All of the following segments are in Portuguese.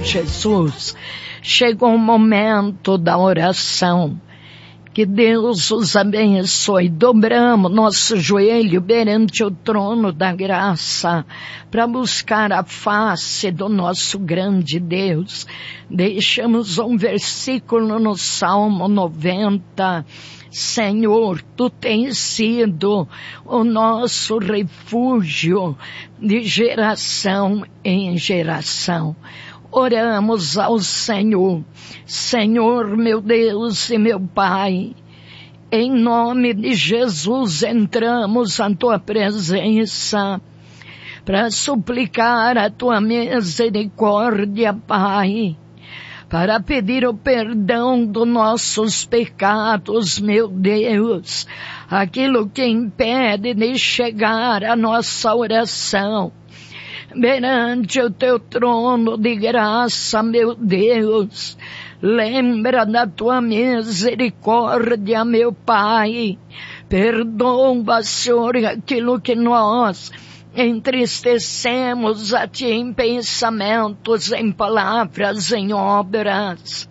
Jesus. Chegou o momento da oração. Que Deus os abençoe. Dobramos nosso joelho perante o trono da graça para buscar a face do nosso grande Deus. Deixamos um versículo no Salmo 90. Senhor, Tu tens sido o nosso refúgio de geração em geração. Oramos ao Senhor. Senhor, meu Deus e meu Pai, em nome de Jesus entramos à Tua presença para suplicar a Tua misericórdia, Pai, para pedir o perdão dos nossos pecados, meu Deus, aquilo que impede de chegar à nossa oração. Perante o Teu trono de graça, meu Deus, lembra da Tua misericórdia, meu Pai. Perdoa, Senhor, aquilo que nós entristecemos a Ti em pensamentos, em palavras, em obras.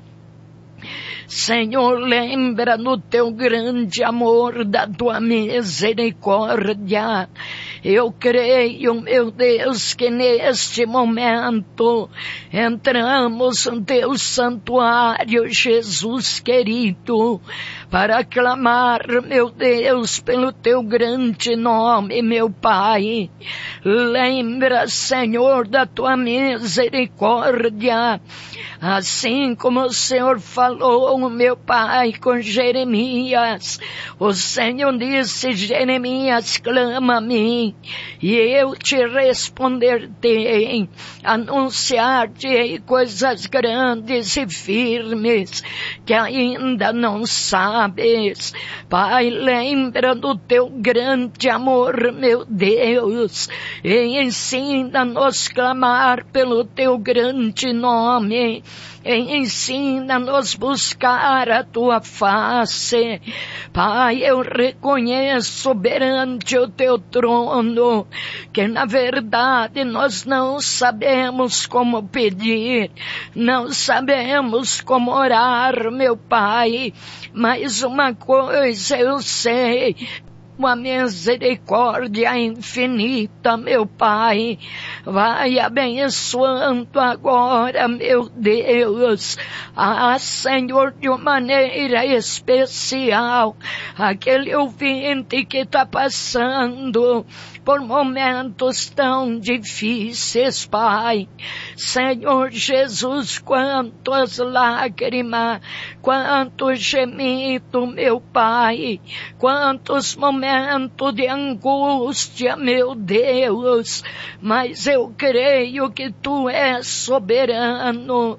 Senhor, lembra no Teu grande amor, da Tua misericórdia. Eu creio, meu Deus, que neste momento entramos no Teu santuário, Jesus querido, para clamar, meu Deus, pelo Teu grande nome, meu Pai. Lembra, Senhor, da Tua misericórdia, assim como o Senhor falou, meu Pai, com Jeremias. O Senhor disse, Jeremias, clama a mim, e eu te responderei, anunciar-te coisas grandes e firmes, que ainda não sabes. Pai, lembra do Teu grande amor, meu Deus, e ensina-nos clamar pelo Teu grande nome. Ensina-nos buscar a Tua face. Pai, eu reconheço perante o Teu trono que na verdade nós não sabemos como pedir, não sabemos como orar, meu Pai, mas uma coisa eu sei: uma misericórdia infinita, meu Pai, vai abençoando agora, meu Deus, Senhor, de uma maneira especial, aquele ouvinte que está passando por momentos tão difíceis, Pai. Senhor Jesus, quantas lágrimas, quanto gemido, meu Pai, quantos momentos de angústia, meu Deus, mas eu creio que Tu és soberano.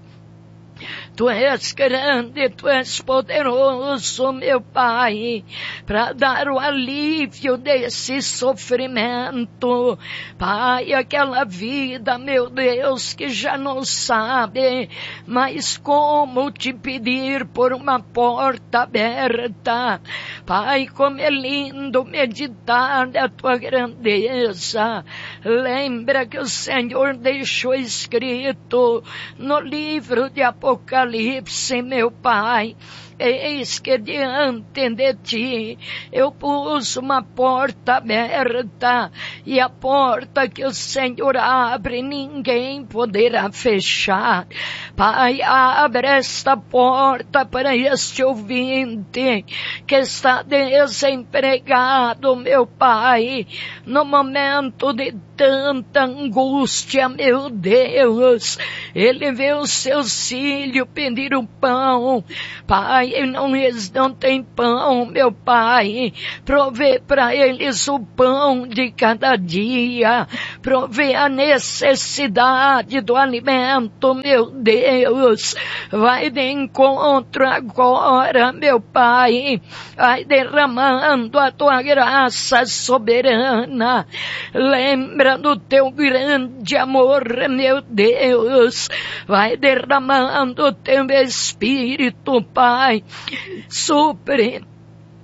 Tu és grande, Tu és poderoso, meu Pai, para dar o alívio desse sofrimento. Pai, aquela vida, meu Deus, que já não sabe, mas como te pedir por uma porta aberta. Pai, como é lindo meditar na Tua grandeza. Lembra que o Senhor deixou escrito no livro de Apocalipse, meu Pai, eis que diante de Ti eu pus uma porta aberta, e a porta que o Senhor abre ninguém poderá fechar. Pai, abre esta porta para este ouvinte que está desempregado, meu Pai, no momento de tanta angústia, meu Deus. Ele vê os seus filhos pedir o pão, Pai, eles não têm pão, meu Pai. Provê para eles o pão de cada dia, provê a necessidade do alimento, meu Deus. Vai de encontro agora, meu Pai, vai derramando a Tua graça soberana. Lembra do Teu grande amor, meu Deus, vai derramando o Teu Espírito, Pai. Supre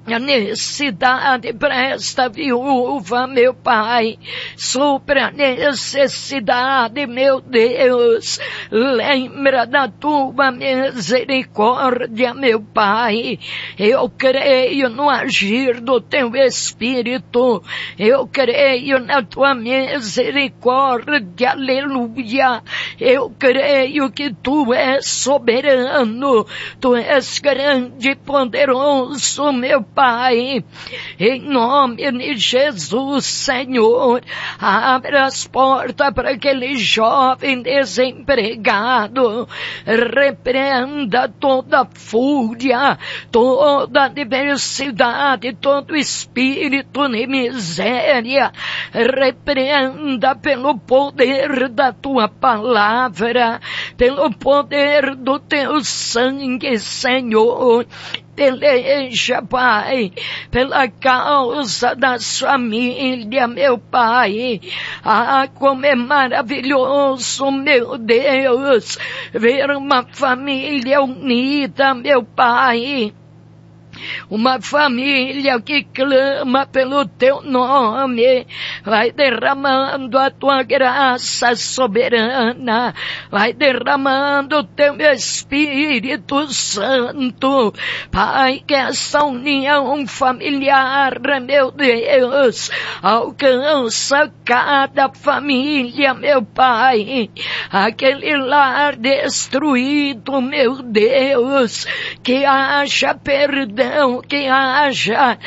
a necessidade para esta viúva, meu Pai, supra a necessidade, meu Deus, lembra da tua misericórdia, meu Pai, eu creio no agir do teu Espírito, eu creio na tua misericórdia, aleluia, eu creio que tu és soberano, tu és grande e poderoso, meu Pai, em nome de Jesus, Senhor, abra as portas para aquele jovem desempregado, repreenda toda fúria, toda adversidade, todo espírito de miséria, repreenda pelo poder da tua palavra, pelo poder do teu sangue, Senhor. Peleja, Pai, pela causa das famílias, meu Pai. Ah, como é maravilhoso, meu Deus, ver uma família unida, meu Pai. Uma família que clama pelo teu nome, vai derramando a tua graça soberana, vai derramando o teu Espírito Santo, Pai, que essa união familiar, meu Deus, alcança cada família, meu Pai, aquele lar destruído, meu Deus, que haja perdão, que haja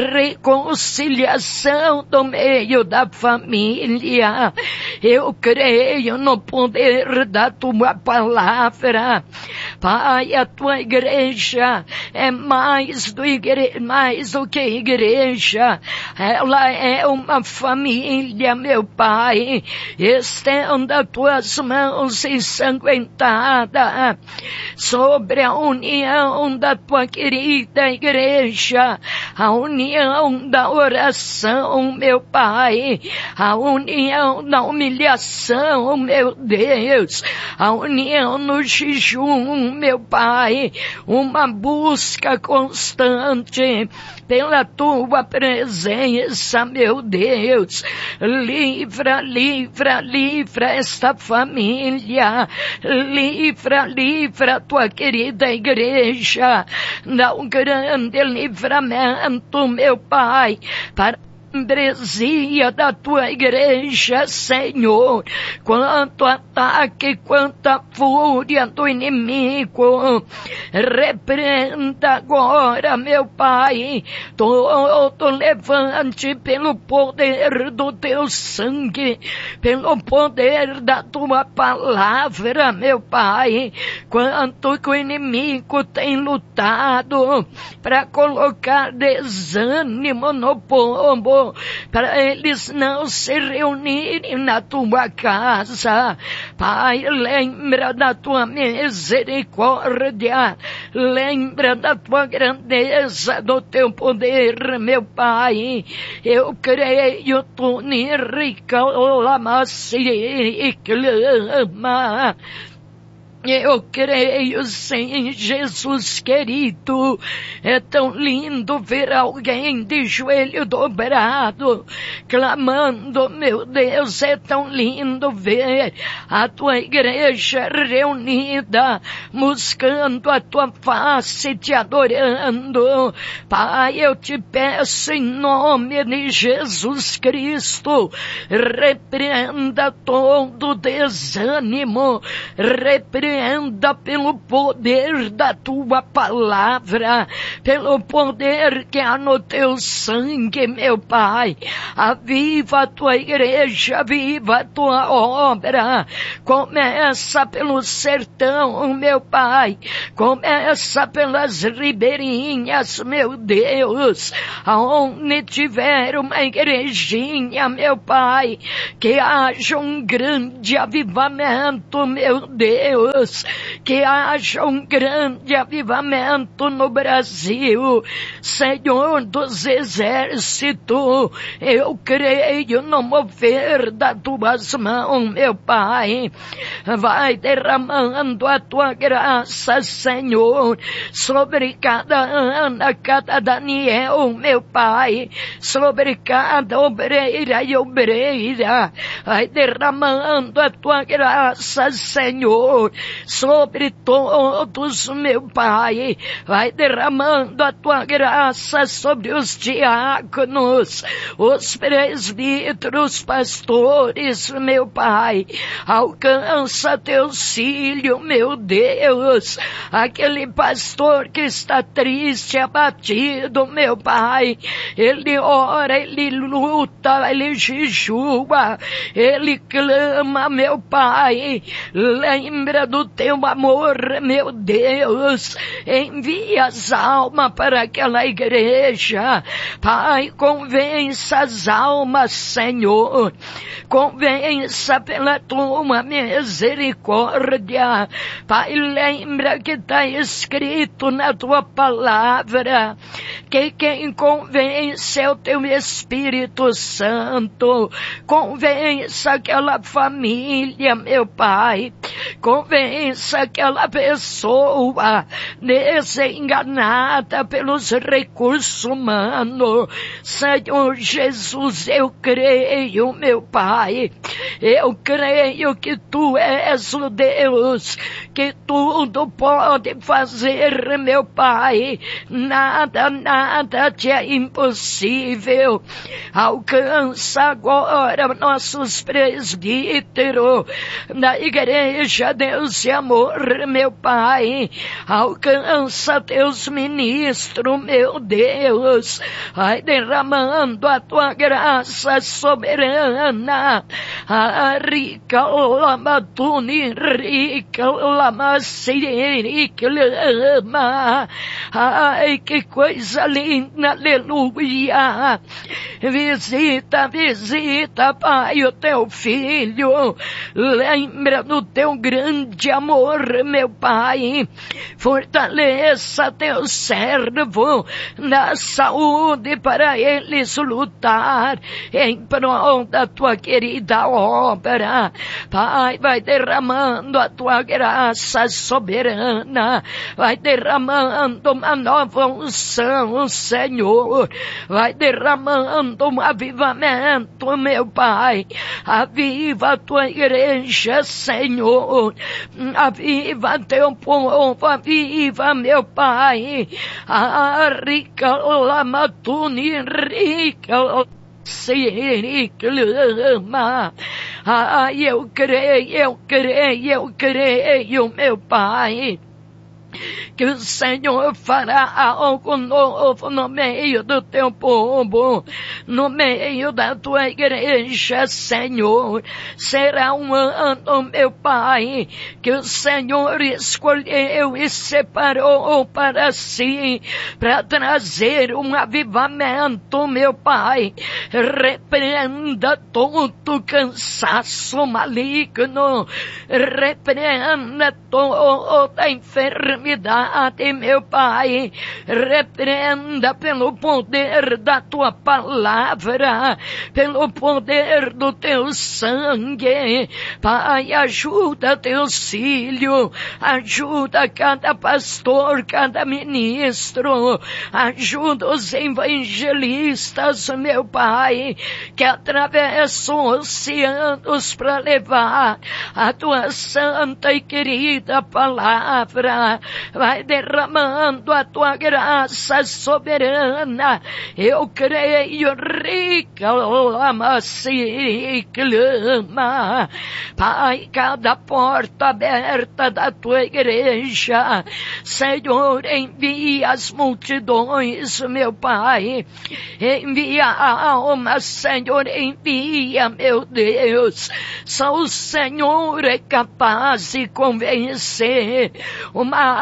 reconciliação no meio da família. Eu creio no poder da tua palavra. Pai, a tua igreja é mais do que igreja. Ela é uma família, meu Pai. Estenda tuas mãos ensanguentadas sobre a união da tua querida igreja, a união da oração, meu Pai, a união da humilhação, meu Deus, a união no jejum, meu Pai, uma busca constante pela tua presença, meu Deus. Livra esta família, livra a tua querida igreja, dá um grande livramento, meu Pai, para membresia da tua igreja, Senhor. Quanto ataque, quanta fúria do inimigo, repreenda agora, meu Pai, todo levante pelo poder do teu sangue, pelo poder da tua palavra, meu Pai. Quanto que o inimigo tem lutado para colocar desânimo no povo, para eles não se reunirem na tua casa. Pai, lembra da tua misericórdia, lembra da tua grandeza, do teu poder, meu Pai. Eu creio, tu nirica lama-se e clama. Eu creio, sim, Jesus querido. É tão lindo ver alguém de joelho dobrado, clamando, meu Deus, é tão lindo ver a tua igreja reunida, buscando a tua face, te adorando. Pai, eu te peço em nome de Jesus Cristo, repreenda todo desânimo, repreenda pelo poder da tua palavra, pelo poder que há no teu sangue, meu Pai. Aviva a tua igreja, aviva a tua obra. Começa pelo sertão, meu Pai. Começa pelas ribeirinhas, meu Deus. Aonde tiver uma igrejinha, meu Pai, que haja um grande avivamento, meu Deus. Deus, que haja um grande avivamento no Brasil, Senhor dos exércitos. Eu creio no mover das tuas mãos, meu Pai. Vai derramando a tua graça, Senhor, sobre cada Ana, cada Daniel, meu Pai, sobre cada obreira e obreira. Vai derramando a tua graça, Senhor, sobre todos, meu Pai. Vai derramando a tua graça sobre os diáconos, os presbíteros, pastores, meu Pai. Alcança teus filhos, meu Deus. Aquele pastor que está triste, abatido, meu Pai. Ele ora, ele luta, ele jejua, ele clama, meu Pai. Lembra do teu amor, meu Deus. Envia as almas para aquela igreja. Pai, convença as almas, Senhor. Convença pela tua misericórdia. Pai, lembra que está escrito na tua palavra que quem convence é o teu Espírito Santo. Convença aquela família, meu Pai. Convença aquela pessoa desenganada pelos recursos humanos. Senhor Jesus, eu creio, meu Pai. Eu creio que tu és o Deus que tudo pode fazer, meu Pai. Nada te é impossível. Alcança agora nossos presbíteros da igreja, Deus e amor, meu Pai. Alcança teus ministros, meu Deus. Vai derramando a tua graça soberana. Rica lamatuni, rica lamasiri, clama. Ai, que coisa linda, aleluia. Visita, Pai, o teu filho. Lembra do teu grande amor, meu Pai. Fortaleça teu servo na saúde para eles lutar em prol da tua querida obra. Pai, vai derramando a tua graça soberana. Vai derramando uma nova unção, Senhor. Vai derramando um avivamento, meu Pai. Aviva a tua igreja, Senhor. Aviva teu povo, aviva, meu Pai. Rica lamatuni, rica clama. Eu creio, meu Pai, que o Senhor fará algo novo no meio do teu povo, no meio da tua igreja, Senhor. Será um ano, meu Pai, que o Senhor escolheu e separou para si, para trazer um avivamento, meu Pai. Repreenda todo cansaço maligno, repreenda toda enfermidade, meu Pai. Repreenda pelo poder da tua palavra, pelo poder do teu sangue. Pai, ajuda teus filhos, ajuda cada pastor, cada ministro, ajuda os evangelistas, meu Pai, que atravessam oceanos para levar a tua santa e querida palavra. Vai derramando a tua graça soberana. Eu creio, rica lama-se clama. Pai, cada porta aberta da tua igreja, Senhor, envia as multidões, meu Pai. Envia a alma, Senhor, envia, meu Deus. Só o Senhor é capaz de convencer uma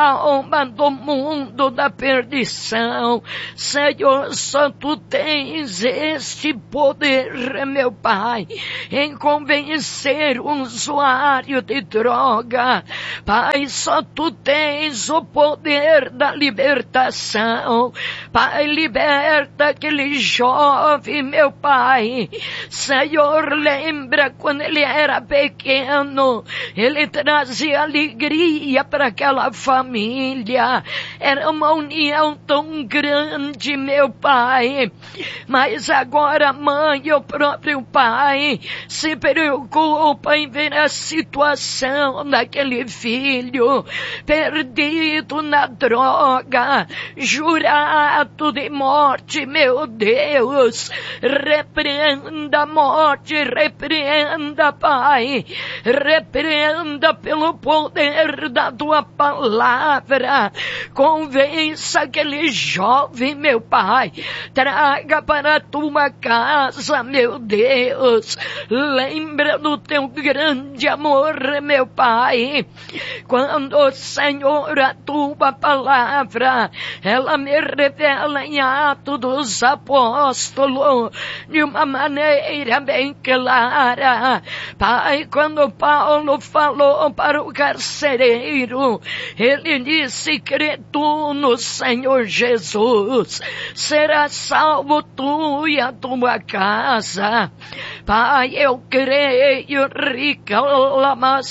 alma do mundo da perdição. Senhor, só Tu tens este poder, meu Pai, em convencer um usuário de droga. Pai, só Tu tens o poder da libertação. Pai, liberta aquele jovem, meu Pai. Senhor, lembra quando ele era pequeno, ele trazia alegria para aquela família. Era uma união tão grande, meu Pai. Mas agora a mãe e o próprio pai se preocupam em ver a situação daquele filho perdido na droga, jurado de morte, meu Deus. Repreenda a morte, repreenda, Pai, repreenda pelo poder da Tua palavra. Convença aquele jovem, meu Pai, traga para a Tua casa, meu Deus. Lembra do Teu grande amor, meu Pai. Quando, Senhor, a Tua palavra, ela me revela em Atos dos Apóstolos de uma maneira bem clara. Pai, quando Paulo falou para o carcereiro, ele disse: crê tu no Senhor Jesus, será salvo tu e a tua casa. Pai, eu creio, rica lama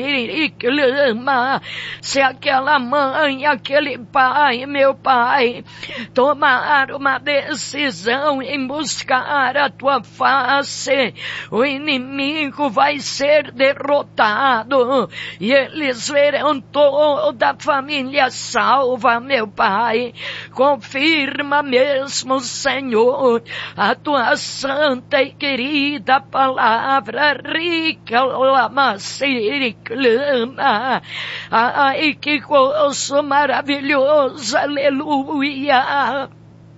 siriclama, se aquela mãe, aquele pai, meu Pai, tomar uma decisão em buscar a Tua face, o inimigo vai ser derrotado e eles verão toda a família salva, meu Pai. Confirma mesmo, Senhor, a Tua santa e querida palavra, rica lama siriclama. Ai, que gozo maravilhoso, aleluia.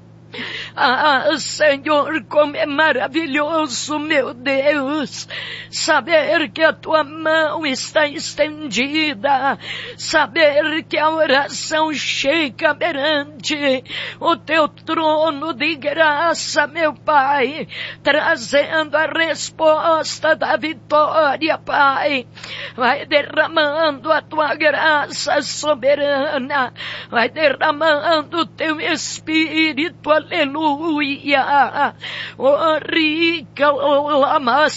Ah, Senhor, como é maravilhoso, meu Deus, saber que a Tua mão está estendida, saber que a oração chega perante o Teu trono de graça, meu Pai, trazendo a resposta da vitória, Pai. Vai derramando a Tua graça soberana, vai derramando o Teu Espírito, aleluia. Oh, rica lama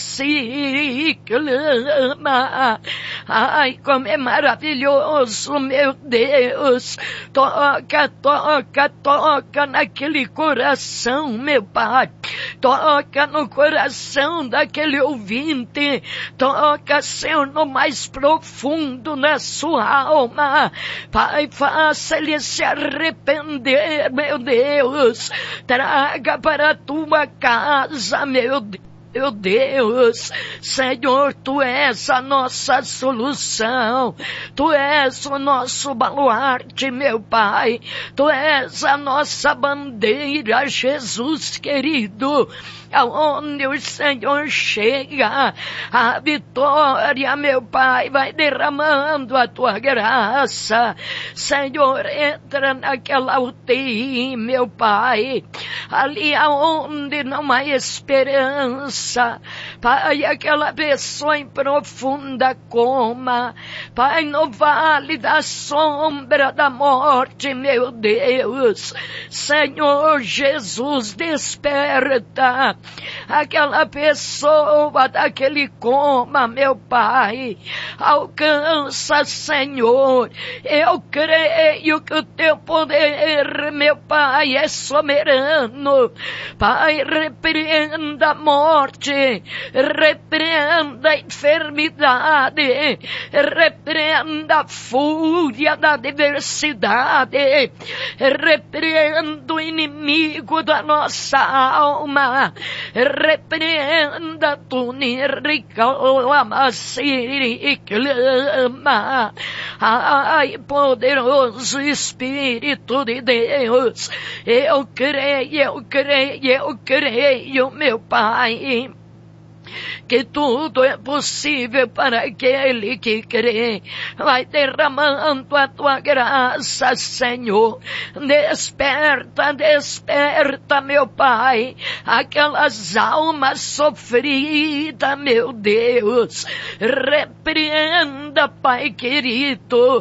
siriclama. Ai, como é maravilhoso, meu Deus. Toca, toca, toca naquele coração, meu Pai. Toca no coração daquele ouvinte. Toca, Senhor, no mais profundo na sua alma. Pai, faça ele se arrepender, meu Deus. Traga para a Tua casa, meu Deus. Meu Deus, Senhor, Tu és a nossa solução, Tu és o nosso baluarte, meu Pai, Tu és a nossa bandeira, Jesus querido. Aonde o Senhor chega, a vitória, meu Pai, vai derramando a Tua graça. Senhor, entra naquela UTI, meu Pai, ali aonde não há esperança, Pai, aquela pessoa em profunda coma, Pai, no vale da sombra da morte, meu Deus. Senhor Jesus, desperta aquela pessoa daquele coma, meu Pai. Alcança, Senhor. Eu creio que o Teu poder, meu Pai, é soberano. Pai, repreenda a morte, repreenda a enfermidade, repreenda a fúria da adversidade, repreenda o inimigo da nossa alma, repreenda tu niricalama siriclama. Ai, poderoso Espírito de Deus, eu creio, meu Pai. que tudo é possível para aquele que crê. Vai derramando a tua graça, Senhor. Desperta, desperta, meu Pai, aquelas almas sofridas, meu Deus. Repreenda, Pai querido,